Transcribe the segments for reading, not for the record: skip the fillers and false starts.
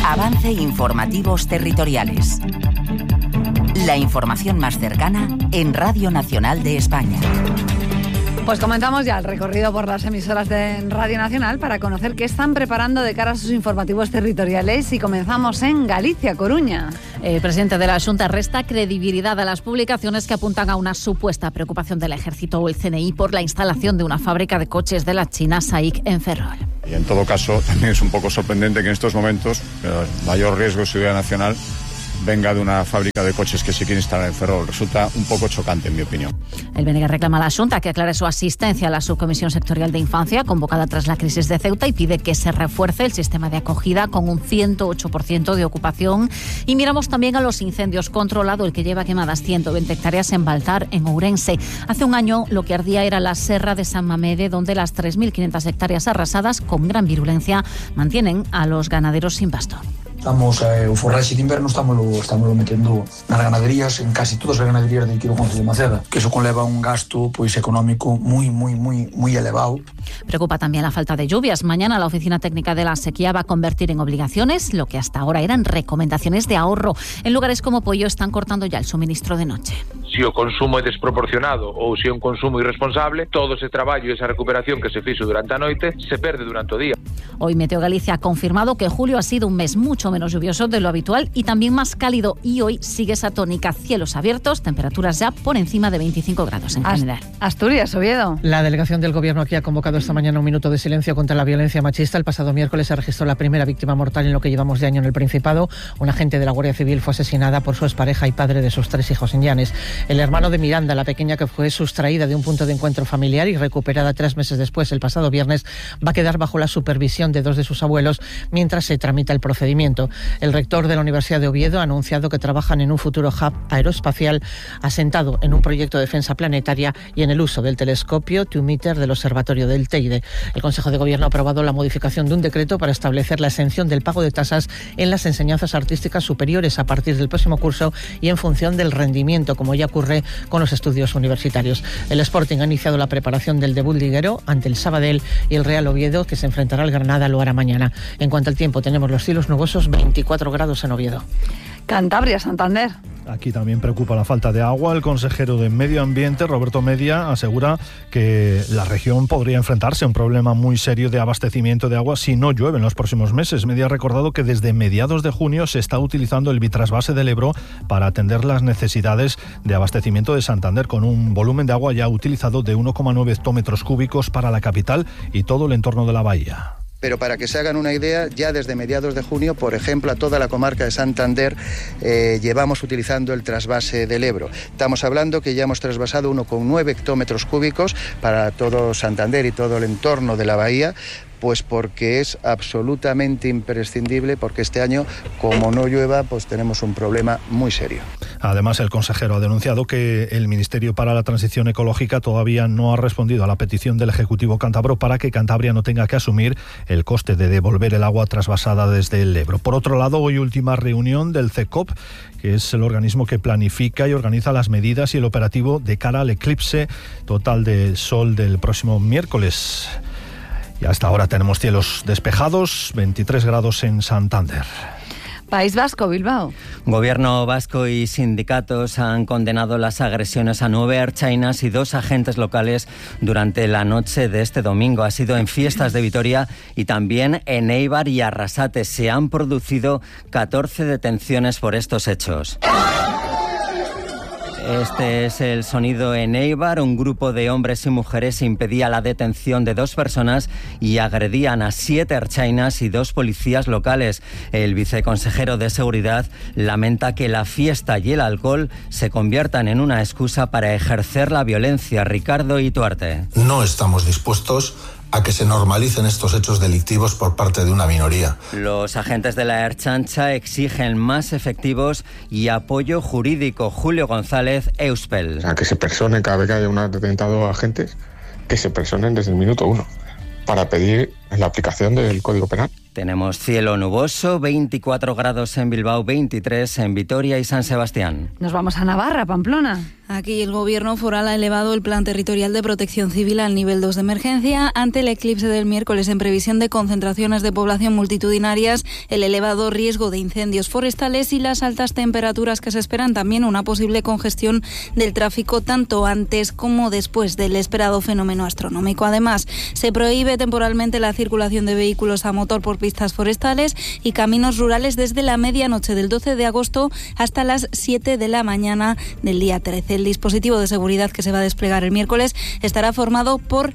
Avance Informativos Territoriales. La información más cercana en Radio Nacional de España. Pues comenzamos ya el recorrido por las emisoras de Radio Nacional para conocer qué están preparando de cara a sus informativos territoriales, y comenzamos en Galicia, Coruña. El presidente de la Xunta resta credibilidad a las publicaciones que apuntan a una supuesta preocupación del Ejército o el CNI por la instalación de una fábrica de coches de la china SAIC en Ferrol. Y en todo caso, también es un poco sorprendente que en estos momentos el mayor riesgo de seguridad nacional venga de una fábrica de coches que se quiere instalar en Ferrol. Resulta un poco chocante, en mi opinión. El BNG reclama a la Xunta que aclare su asistencia a la Subcomisión Sectorial de Infancia, convocada tras la crisis de Ceuta, y pide que se refuerce el sistema de acogida con un 108% de ocupación. Y miramos también a los incendios. Controlado el que lleva quemadas 120 hectáreas en Baltar, en Ourense. Hace un año lo que ardía era la Serra de San Mamede, donde las 3.500 hectáreas arrasadas con gran virulencia mantienen a los ganaderos sin pasto. Estamos, o forraxe de inverno estamos metendo nas ganaderías, en casi todas as ganaderías de aquí do concello de Maceda, que eso conleva un gasto económico muy elevado. Preocupa también la falta de lluvias. Mañana la Oficina Técnica de la Sequía va a convertir en obligaciones lo que hasta ahora eran recomendaciones de ahorro. En lugares como Pollo están cortando ya el suministro de noche. Se o consumo é desproporcionado ou se é un consumo irresponsable, todo ese traballo e esa recuperación que se fixo durante a noite se perde durante o día. Hoy Meteo Galicia ha confirmado que julio ha sido un mes mucho menos lluvioso de lo habitual y también más cálido, y hoy sigue esa tónica: cielos abiertos, temperaturas ya por encima de 25 grados en general. Asturias, Oviedo. La delegación del Gobierno aquí ha convocado esta mañana un minuto de silencio contra la violencia machista. El pasado miércoles se registró la primera víctima mortal en lo que llevamos de año en el Principado. Un agente de la Guardia Civil fue asesinada por su expareja y padre de sus 3 hijos en Llanes. El hermano de Miranda, la pequeña que fue sustraída de un punto de encuentro familiar y recuperada 3 meses después, el pasado viernes, va a quedar bajo la supervisión de 2 de sus abuelos mientras se tramita el procedimiento. El rector de la Universidad de Oviedo ha anunciado que trabajan en un futuro hub aeroespacial asentado en un proyecto de defensa planetaria y en el uso del telescopio TUMITER del Observatorio del Teide. El Consejo de Gobierno ha aprobado la modificación de un decreto para establecer la exención del pago de tasas en las enseñanzas artísticas superiores a partir del próximo curso y en función del rendimiento, como ya ocurre con los estudios universitarios. El Sporting ha iniciado la preparación del debut liguero ante el Sabadell, y el Real Oviedo, que se enfrentará al Granada, lo hará mañana. En cuanto al tiempo, tenemos los cielos nubosos, 24 grados en Oviedo. Cantabria, Santander. Aquí también preocupa la falta de agua. El consejero de Medio Ambiente, Roberto Media, asegura que la región podría enfrentarse a un problema muy serio de abastecimiento de agua si no llueve en los próximos meses. Media ha recordado que desde mediados de junio se está utilizando el bitrasvase del Ebro para atender las necesidades de abastecimiento de Santander, con un volumen de agua ya utilizado de 1,9 hectómetros cúbicos para la capital y todo el entorno de la bahía. Pero para que se hagan una idea, ya desde mediados de junio, por ejemplo, a toda la comarca de Santander llevamos utilizando el trasvase del Ebro. Estamos hablando que ya hemos trasvasado 1,9 hectómetros cúbicos para todo Santander y todo el entorno de la bahía, pues porque es absolutamente imprescindible, porque este año, como no llueva, pues tenemos un problema muy serio. Además, el consejero ha denunciado que el Ministerio para la Transición Ecológica todavía no ha respondido a la petición del Ejecutivo cántabro para que Cantabria no tenga que asumir el coste de devolver el agua trasvasada desde el Ebro. Por otro lado, hoy última reunión del CECOP, que es el organismo que planifica y organiza las medidas y el operativo de cara al eclipse total del sol del próximo miércoles. Y hasta ahora tenemos cielos despejados, 23 grados en Santander. País Vasco, Bilbao. Gobierno vasco y sindicatos han condenado las agresiones a 9 ertzainas y 2 agentes locales durante la noche de este domingo. Ha sido en Fiestas de Vitoria y también en Eibar y Arrasate. Se han producido 14 detenciones por estos hechos. Este es el sonido en Eibar. Un grupo de hombres y mujeres impedía la detención de 2 personas y agredían a 7 ertzainas y 2 policías locales. El viceconsejero de Seguridad lamenta que la fiesta y el alcohol se conviertan en una excusa para ejercer la violencia. Ricardo Ituarte. No estamos dispuestos a que se normalicen estos hechos delictivos por parte de una minoría. Los agentes de la Ertzaintza exigen más efectivos y apoyo jurídico. Julio González, Euspel. O sea, que se personen cada vez que haya un atentado a agentes, que se personen desde el minuto 1 para pedir la aplicación del Código Penal. Tenemos cielo nuboso, 24 grados en Bilbao, 23 en Vitoria y San Sebastián. Nos vamos a Navarra, Pamplona. Aquí el Gobierno foral ha elevado el Plan Territorial de Protección Civil al nivel 2 de emergencia ante el eclipse del miércoles en previsión de concentraciones de población multitudinarias, el elevado riesgo de incendios forestales y las altas temperaturas que se esperan, también una posible congestión del tráfico tanto antes como después del esperado fenómeno astronómico. Además, se prohíbe temporalmente la circulación de vehículos a motor por pistas forestales y caminos rurales desde la medianoche del 12 de agosto hasta las 7 de la mañana del día 13. El dispositivo de seguridad que se va a desplegar el miércoles estará formado por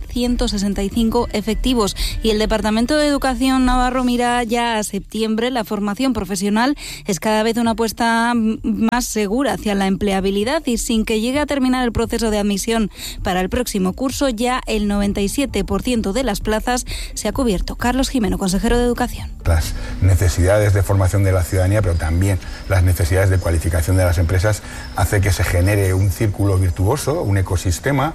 1.165 efectivos y el Departamento de Educación navarro mira ya a septiembre. La formación profesional es cada vez una apuesta más segura hacia la empleabilidad y sin que llegue a terminar el proceso de admisión para el próximo curso, ya el 97% de las plazas se ha cubierto. Carlos Jimeno, consejero de Educación. Las necesidades de formación de la ciudadanía, pero también las necesidades de cualificación de las empresas, hace que se genere un círculo virtuoso, un ecosistema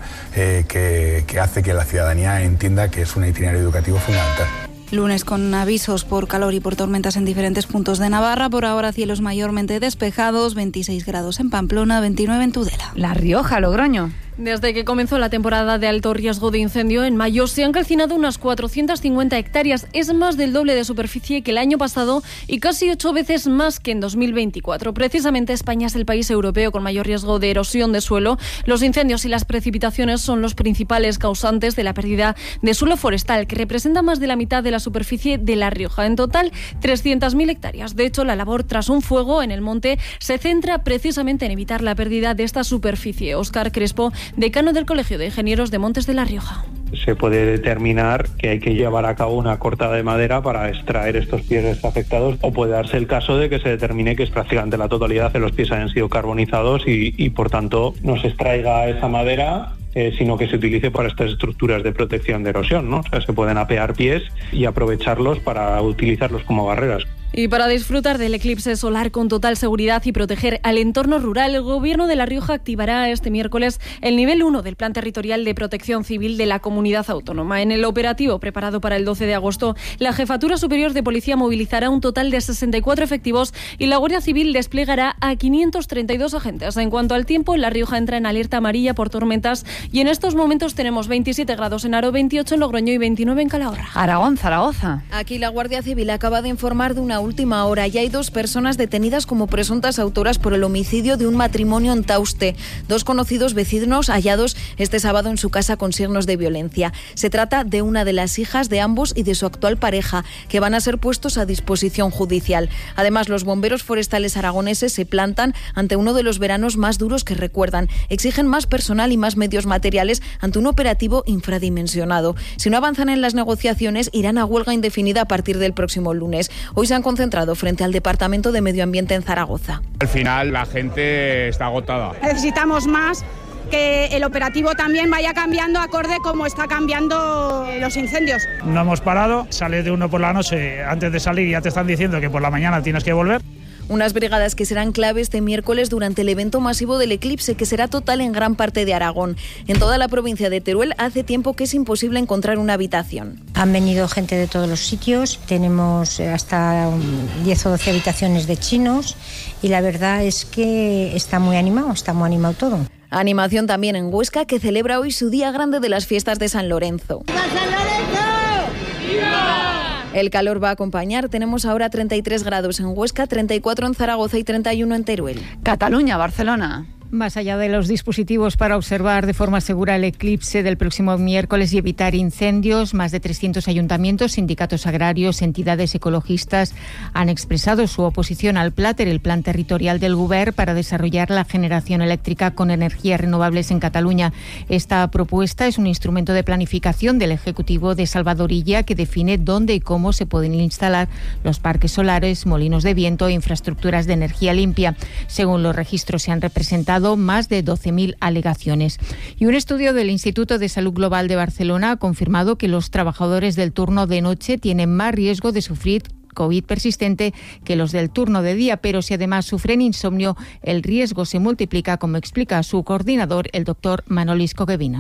que hace que la ciudadanía entienda que es un itinerario educativo fundamental. Lunes con avisos por calor y por tormentas en diferentes puntos de Navarra. Por ahora cielos mayormente despejados, 26 grados en Pamplona, 29 en Tudela. La Rioja, Logroño. Desde que comenzó la temporada de alto riesgo de incendio en mayo se han calcinado unas 450 hectáreas. Es más del doble de superficie que el año pasado y casi 8 veces más que en 2024. Precisamente España es el país europeo con mayor riesgo de erosión de suelo. Los incendios y las precipitaciones son los principales causantes de la pérdida de suelo forestal, que representa más de la mitad de la superficie de La Rioja. En total, 300.000 hectáreas. De hecho, la labor tras un fuego en el monte se centra precisamente en evitar la pérdida de esta superficie. Óscar Crespo, decano del Colegio de Ingenieros de Montes de La Rioja. Se puede determinar que hay que llevar a cabo una cortada de madera para extraer estos pies afectados, o puede darse el caso de que se determine que es prácticamente la totalidad de los pies hayan sido carbonizados y por tanto no se extraiga esa madera, sino que se utilice para estas estructuras de protección de erosión, ¿no? O sea, se pueden apear pies y aprovecharlos para utilizarlos como barreras. Y para disfrutar del eclipse solar con total seguridad y proteger al entorno rural, el Gobierno de La Rioja activará este miércoles el nivel 1 del Plan Territorial de Protección Civil de la Comunidad Autónoma. En el operativo preparado para el 12 de agosto, la Jefatura Superior de Policía movilizará un total de 64 efectivos y la Guardia Civil desplegará a 532 agentes. En cuanto al tiempo, La Rioja entra en alerta amarilla por tormentas y en estos momentos tenemos 27 grados en Haro, 28 en Logroño y 29 en Calahorra. Aragón, Zaragoza. Aquí la Guardia Civil acaba de informar de una última hora. Ya hay 2 personas detenidas como presuntas autoras por el homicidio de un matrimonio en Tauste. 2 conocidos vecinos hallados este sábado en su casa con signos de violencia. Se trata de una de las hijas de ambos y de su actual pareja, que van a ser puestos a disposición judicial. Además, los bomberos forestales aragoneses se plantan ante uno de los veranos más duros que recuerdan. Exigen más personal y más medios materiales ante un operativo infradimensionado. Si no avanzan en las negociaciones, irán a huelga indefinida a partir del próximo lunes. Hoy se han concentrado frente al Departamento de Medio Ambiente en Zaragoza. Al final la gente está agotada. Necesitamos más, que el operativo también vaya cambiando acorde como está cambiando los incendios. No hemos parado, sales de uno por la noche, antes de salir ya te están diciendo que por la mañana tienes que volver. Unas brigadas que serán clave este miércoles durante el evento masivo del eclipse, que será total en gran parte de Aragón. En toda la provincia de Teruel hace tiempo que es imposible encontrar una habitación. Han venido gente de todos los sitios, tenemos hasta 10 o 12 habitaciones de chinos y la verdad es que está muy animado todo. Animación también en Huesca, que celebra hoy su día grande de las fiestas de San Lorenzo. ¡Viva San Lorenzo! ¡Viva! El calor va a acompañar. Tenemos ahora 33 grados en Huesca, 34 en Zaragoza y 31 en Teruel. Cataluña, Barcelona. Más allá de los dispositivos para observar de forma segura el eclipse del próximo miércoles y evitar incendios, más de 300 ayuntamientos, sindicatos agrarios, entidades ecologistas han expresado su oposición al PLATER, el Plan Territorial del Govern para desarrollar la generación eléctrica con energías renovables en Cataluña. Esta propuesta es un instrumento de planificación del Ejecutivo de Salvador Illa que define dónde y cómo se pueden instalar los parques solares, molinos de viento e infraestructuras de energía limpia. Según los registros, se han representado más de 12.000 alegaciones. Y un estudio del Instituto de Salud Global de Barcelona ha confirmado que los trabajadores del turno de noche tienen más riesgo de sufrir COVID persistente que los del turno de día, pero si además sufren insomnio, el riesgo se multiplica, como explica su coordinador, el doctor Manolis Coquevinas.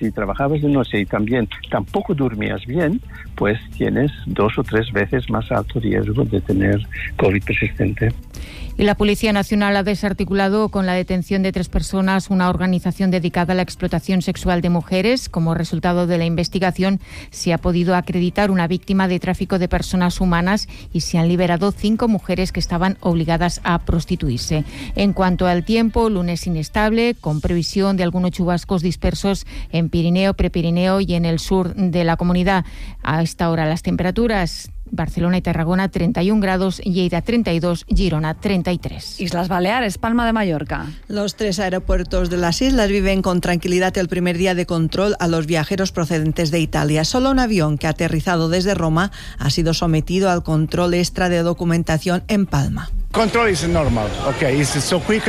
si trabajabas de noche y también tampoco dormías bien, pues tienes 2 o 3 veces más alto riesgo de tener COVID persistente. Y la Policía Nacional ha desarticulado con la detención de 3 personas una organización dedicada a la explotación sexual de mujeres. Como resultado de la investigación, se ha podido acreditar una víctima de tráfico de personas humanas y se han liberado 5 mujeres que estaban obligadas a prostituirse. En cuanto al tiempo, lunes inestable, con previsión de algunos chubascos dispersos en Pirineo, Prepirineo y en el sur de la comunidad. A esta hora las temperaturas: Barcelona y Tarragona 31 grados, Lleida 32, Girona 33. Islas Baleares, Palma de Mallorca. Los 3 aeropuertos de las islas viven con tranquilidad el primer día de control a los viajeros procedentes de Italia. Solo un avión que ha aterrizado desde Roma ha sido sometido al control extra de documentación en Palma. Control is normal. Okay, it's so quickly.